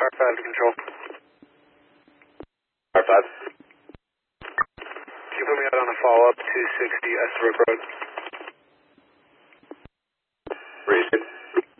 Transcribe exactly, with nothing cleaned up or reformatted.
R five to control. R five. Can you put me out on a follow-up, two sixty Estabrook Road?